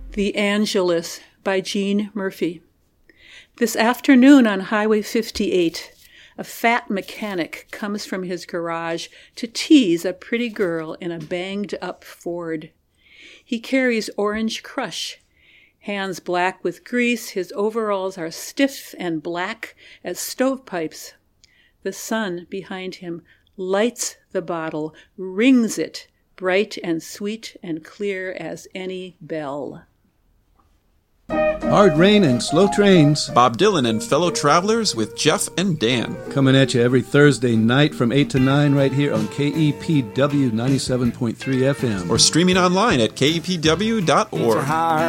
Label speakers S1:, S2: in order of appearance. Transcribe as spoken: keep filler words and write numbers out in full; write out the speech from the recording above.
S1: The Angelus by Gene Murphy. This afternoon on Highway fifty-eight, a fat mechanic comes from his garage to tease a pretty girl in a banged-up Ford. He carries Orange Crush. Hands black with grease, his overalls are stiff and black as stovepipes. The sun behind him lights the bottle, rings it, bright and sweet and clear as any bell.
S2: Hard rain and slow trains.
S3: Bob Dylan and fellow travelers with Jeff and Dan.
S2: Coming at you every Thursday night from eight to nine right here on K E P W ninety-seven point three F M.
S3: Or streaming online at K E P W dot org.